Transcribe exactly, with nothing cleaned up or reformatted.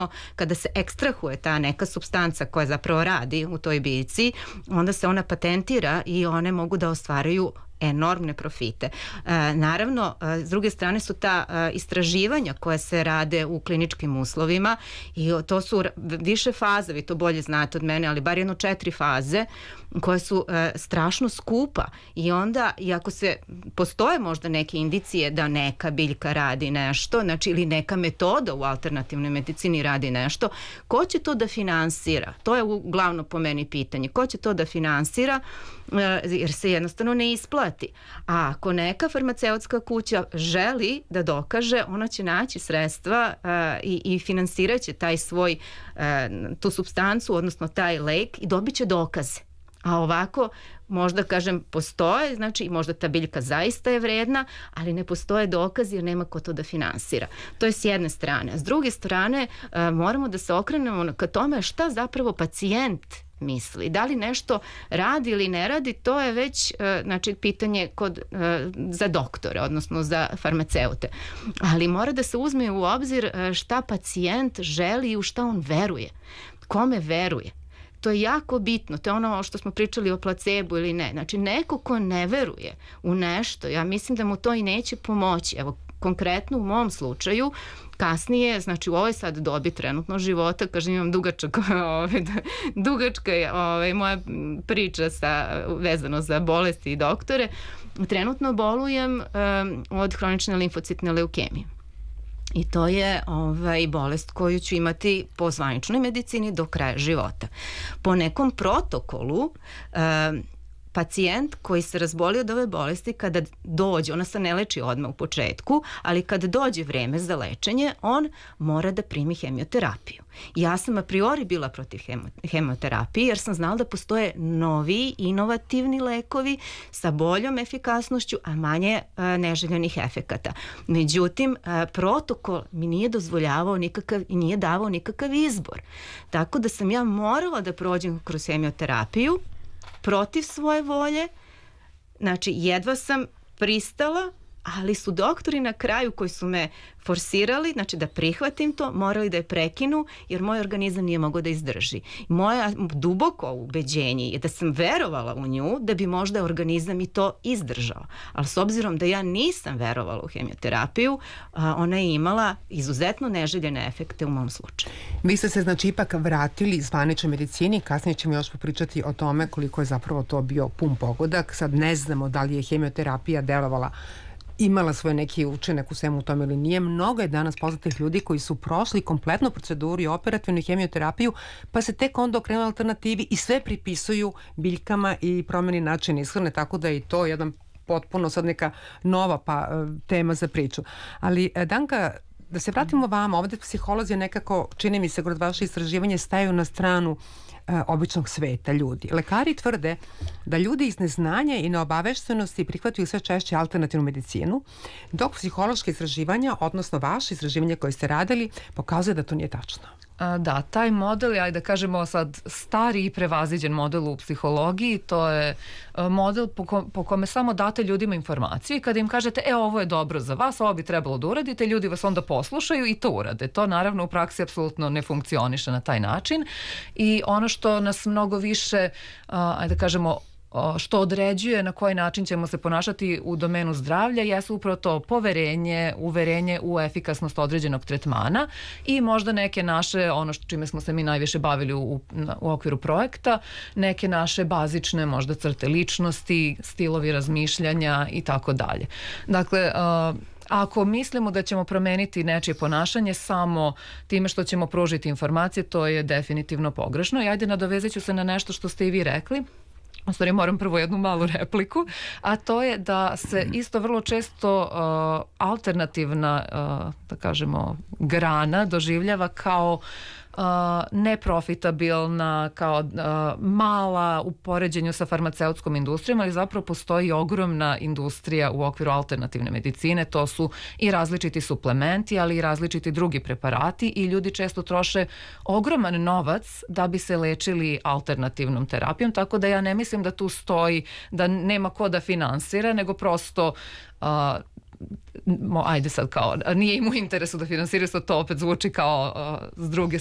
kada se ekstrahuje ta neka supstanca koja zapravo radi u toj biljci, onda se ona patentira i one mogu da ostvaraju enormne profite. E, naravno, e, s druge strane su ta e, istraživanja koja se rade u kliničkim uslovima i to su više faze, vi to bolje znate od mene, ali bar jedno četiri faze koje su e, strašno skupa i onda, iako se postoje možda neke indicije da neka biljka radi nešto, znači ili neka metoda u alternativnoj medicini radi nešto, ko će to da finansira? To je uglavnom po meni pitanje. Ko će to da finansira? E, jer se jednostavno ne isplati. A ako neka farmaceutska kuća želi da dokaže, ona će naći sredstva uh, i, i finansirat će taj svoj, uh, tu supstancu, odnosno taj lek i dobit će dokaze. A ovako, možda kažem, postoje, znači možda ta biljka zaista je vredna, ali ne postoje dokazi jer nema ko to da finansira. To je s jedne strane. A s druge strane, uh, moramo da se okrenemo ka tome šta zapravo pacijent misli. Da li nešto radi ili ne radi, to je već znači, pitanje kod, za doktore, odnosno za farmaceute. Ali mora da se uzme u obzir šta pacijent želi i u šta on veruje. Kome veruje. To je jako bitno. To je ono što smo pričali o placebu ili ne. Znači, neko ko ne veruje u nešto, ja mislim da mu to i neće pomoći. Evo, konkretno u mom slučaju, kasnije, znači u ovoj sad dobi trenutno života, kažem imam dugačak, ovaj, dugačka je ovaj, moja priča sa, vezano za bolesti i doktore, trenutno bolujem um, od hronične limfocitne leukemije. I to je ovaj, bolest koju ću imati po zvaničnoj medicini do kraja života. Po nekom protokolu um, pacijent koji se razboli od ove bolesti, kada dođe, ona se ne leči odmah u početku, ali kada dođe vreme za lečenje, on mora da primi hemioterapiju. Ja sam a priori bila protiv hemo, hemoterapije jer sam znala da postoje novi, inovativni lekovi sa boljom efikasnošću, a manje a, neželjenih efekata. Međutim, a, protokol mi nije dozvoljavao nikakav i nije davao nikakav izbor. Tako da sam ja morala da prođem kroz hemioterapiju protiv svoje volje, znači jedva sam pristala, ali su doktori na kraju koji su me forsirali, znači da prihvatim to, morali da je prekinu jer moj organizam nije mogao da izdrži. Moje duboko ubeđenje je da sam verovala u nju da bi možda organizam i to izdržao. Ali s obzirom da ja nisam verovala u hemioterapiju, ona je imala izuzetno neželjene efekte u mom slučaju. Vi ste se znači ipak vratili zvaničnoj medicini, kasnije ćemo još popričati o tome koliko je zapravo to bio pun pogodak. Sad ne znamo da li je hemioterapija delovala, imala svoj neki učinak u svemu tome ili nije. Mnogo je danas poznatih ljudi koji su prošli kompletnu proceduru i operativnu hemioterapiju, pa se tek onda okrenuli alternativi i sve pripisuju biljkama i promeni način ishrane, tako da je i to jedan potpuno sad neka nova pa, tema za priču. Ali Danka, da se vratimo vama, ovdje psiholozi nekako, čini mi se, kroz vaše istraživanje staju na stranu e, običnog sveta ljudi. Lekari tvrde da ljudi iz neznanja i neobaveštenosti prihvataju sve češće alternativnu medicinu, dok psihološke istraživanja, odnosno vaše istraživanje koje ste radili, pokazuje da to nije tačno. Da, taj model, ajde da kažemo sad stari i prevaziđen model u psihologiji, to je model po, ko, po kome samo date ljudima informaciju i kada im kažete, e, ovo je dobro za vas, ovo bi trebalo da uradite, ljudi vas onda poslušaju i to urade. To naravno u praksi apsolutno ne funkcioniše na taj način i ono što nas mnogo više, ajde da kažemo, što određuje na koji način ćemo se ponašati u domenu zdravlja jesu upravo to poverenje, uverenje u efikasnost određenog tretmana i možda neke naše, ono što čime smo se mi najviše bavili u, u okviru projekta, neke naše bazične možda crte ličnosti, stilovi razmišljanja i tako dalje. Dakle, uh, ako mislimo da ćemo promeniti nečije ponašanje samo time što ćemo pružiti informacije, to je definitivno pogrešno. I ajde, nadovezat ću se na nešto što ste i vi rekli. U stvari moram prvo jednu malu repliku, a to je da se isto vrlo često uh, alternativna, uh, da kažemo, grana doživljava kao Uh, neprofitabilna, kao uh, mala u poređenju sa farmaceutskom industrijom, ali zapravo postoji ogromna industrija u okviru alternativne medicine. To su i različiti suplementi, ali i različiti drugi preparati i ljudi često troše ogroman novac da bi se lečili alternativnom terapijom, tako da ja ne mislim da tu stoji da nema ko da finansira, nego prosto uh, mo, ajde sad kao, nije im u interesu da finansiraju, sad to opet zvuči kao uh, s druge